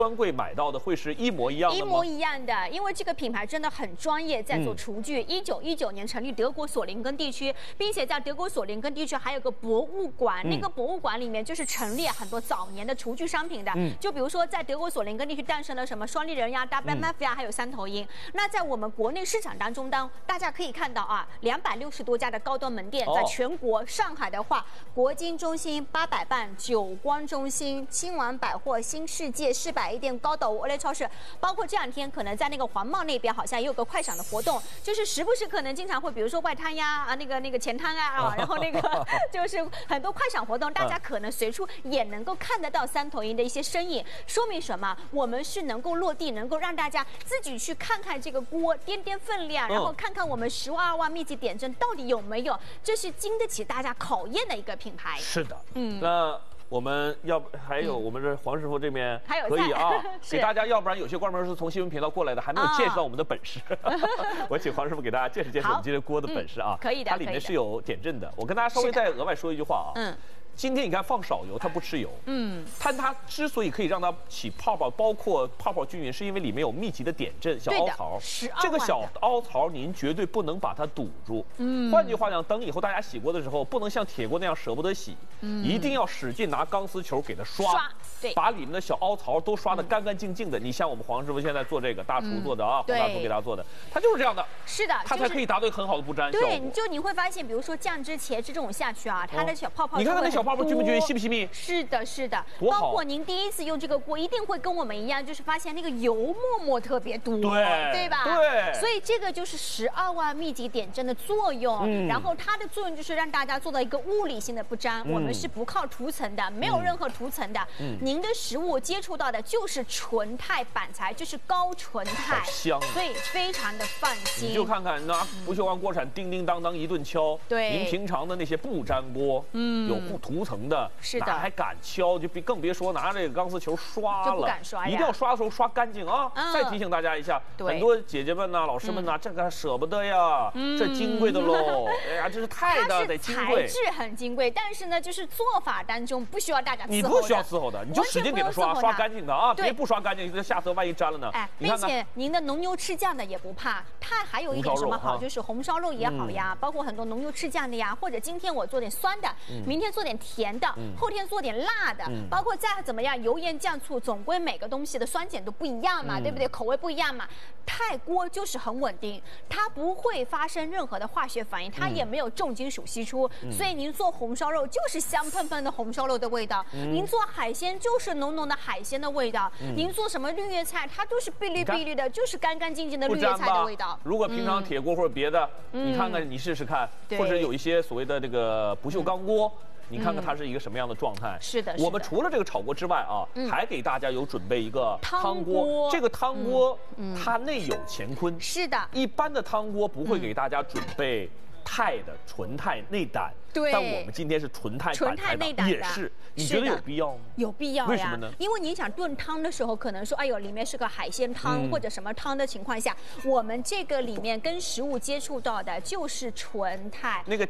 专柜买到的会是一模一样的吗？ 一模一样的，因为这个品牌真的很专业，在做厨具。1919年成立德国索林根地区，并且在德国索林根地区还有个博物馆，那个博物馆里面就是陈列很多早年的厨具商品的。就比如说在德国索林根地区诞生了什么双立人呀、大班麦夫呀，还有三头鹰。那在我们国内市场当中，大家可以看到啊，260多家的高端门店，在全国，上海的话，国金中心、800伴、久光中心、亲王百货、新世界、世百。店高岛屋、欧莱超市，包括这两天可能在那个黄茂那边好像也有个快闪的活动，就是时不时可能经常会，比如说外滩呀啊那个前滩啊，然后那个就是很多快闪活动，大家可能随处也能够看得到三头鹰的一些身影，说明什么？我们是能够落地，能够让大家自己去看看这个锅，掂掂分量，然后看看我们12万秘籍点阵到底有没有，这是经得起大家考验的一个品牌。 是的，那。我们还有我们这黄师傅这边可以啊，给大家，要不然有些观众朋友是从新闻频道过来的，还没有见识到我们的本事。我请黄师傅给大家介绍介绍我们今天锅的本事啊。 可以的， 它里面是有点阵的。我跟大家稍微再额外说一句话啊。今天你看放少油，它不吃油。但它之所以可以让它起泡泡，包括泡泡均匀，是因为里面有密集的点阵小凹槽。这个小凹槽您绝对不能把它堵住。换句话讲，等以后大家洗锅的时候，不能像铁锅那样舍不得洗，一定要使劲拿钢丝球给它刷，把里面的小凹槽都刷得干干净净的。你像我们黄师傅现在做这个大厨做的啊，黄大厨给大家做的，它就是这样的。 是的， 它才可以达到很好的不粘效果。 对，你会发现，比如说酱汁、茄汁这种下去啊，它的小泡泡， 你看它那小泡泡均不均匀、细不细密？ 是的，是的。包括您第一次用这个锅，一定会跟我们一样，就是发现那个油沫特别多，对吧？ 对。 所以这个就是12万秘籍点阵的作用。然后它的作用就是让大家做到一个物理性的不粘，我们是不靠涂层的，没有任何涂层的。您的食物接触到的就是纯钛板材，就是高纯钛， 香， 所以非常的放心。 你就看看拿不锈钢锅铲叮叮当当一顿敲，您平常的那些不粘锅，有涂层的， 是的， 还敢敲，就更别说拿这个钢丝球刷了， 就不敢刷呀。 一定要刷的时候刷干净啊！再提醒大家一下，很多姐姐们呐、老师们呐，这个舍不得呀，这金贵的喽，哎呀，这是钛的，得金贵。 材质很金贵，但是呢，就是做法当中不需要大家伺候的。 你不需要伺候的，你就使劲给它刷干净的啊！别不刷干净，下次万一粘了呢？ 并且您的浓油赤酱的也不怕，它还有一点什么好，就是红烧肉也好呀，包括很多浓油赤酱的呀，或者今天我做点酸的，明天做点甜的，后天做点辣的，包括再怎么样油盐酱醋，总归每个东西的酸碱都不一样嘛，对不对？口味不一样嘛。钛锅就是很稳定，它不会发生任何的化学反应，它也没有重金属析出，所以您做红烧肉就是香喷喷的红烧肉的味道，您做海鲜就是浓浓的海鲜的味道，您做什么绿叶菜，它都是碧绿碧绿的，就是干干净净的绿叶菜的味道。 如果平常铁锅或者别的，你看看你试试看，或者有一些所谓的这个不锈钢锅。你看看它是一个什么样的状态？ 是的， 我们除了这个炒锅之外啊，还给大家有准备一个汤锅。这个汤锅它内有乾坤。 是的， 一般的汤锅不会给大家准备钛的纯钛内胆。但我们今天是纯钛板材的，也是，你觉得有必要吗？ 有必要呀。 为什么呢？ 因为你想炖汤的时候，可能说，哎呦，里面是个海鲜汤或者什么汤的情况下，我们这个里面跟食物接触到的就是纯钛， 那个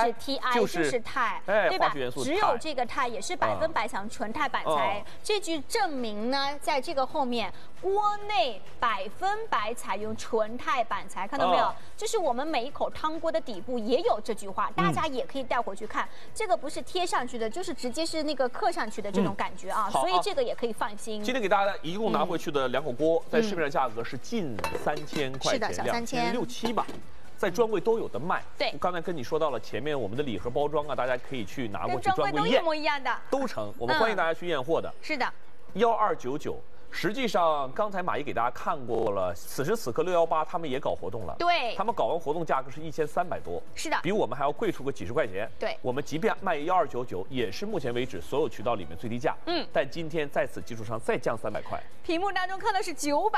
TI 就是钛，对吧？只有这个钛也是100%强纯钛板材。这句证明呢，在这个后面，锅内100%采用纯钛板材，看到没有？就是我们每一口汤锅的底部也有这句话，大家也可以带回去看，这个不是贴上去的，就是直接是那个刻上去的这种感觉啊，所以这个也可以放心。 今天给大家一共拿回去的2口锅，在市面上价格是近3000块钱， 是的，小3000、 6、7吧。在专柜都有的卖。 对， 我刚才跟你说到了前面我们的礼盒包装啊，大家可以去拿过去专柜验， 都一模一样的， 都成。我们欢迎大家去验货的。 是的 ，1299。实际上，刚才马姨给大家看过了，此时此刻618他们也搞活动了。 对， 他们搞完活动价格是1300多， 是的， 比我们还要贵出个几十块钱。 对， 我们即便卖1299，也是目前为止所有渠道里面最低价。但今天在此基础上再降300块。 屏幕当中看的是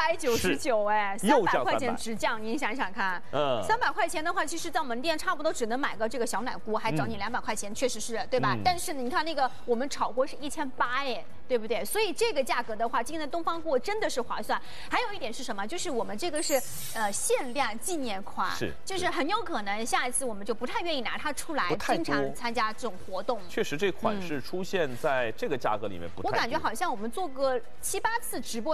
999，哎，300块钱直降，您想想看，300块钱的话，其实到门店差不多只能买个这个小奶锅，还找你200块钱，确实是，对吧？但是你看那个我们炒锅是1800，哎对不对？所以这个价格的话，今天的东方过真的是划算。还有一点是什么？就是我们这个是限量纪念款，就是很有可能下一次我们就不太愿意拿它出来，经常参加这种活动。 确实，这款式出现在这个价格里面不太多。 我感觉好像我们做个7、8次直播。